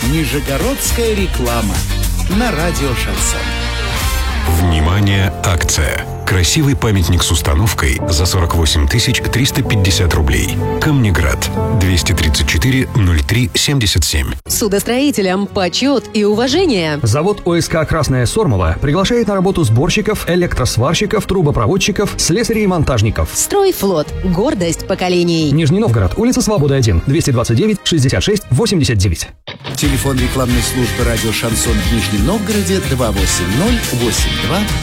Нижегородская реклама на радио «Шансон». Внимание, акция. Красивый памятник с установкой за 48 350 рублей. Камнеград. 234-03-77. Судостроителям почет и уважение. Завод ОСК «Красная Сормова» приглашает на работу сборщиков, электросварщиков, трубопроводчиков, слесарей и монтажников. Стройфлот. Гордость поколений. Нижний Новгород. Улица Свободы, 1. 229-66-89. Телефон рекламной службы радио «Шансон» в Нижнем Новгороде 280-82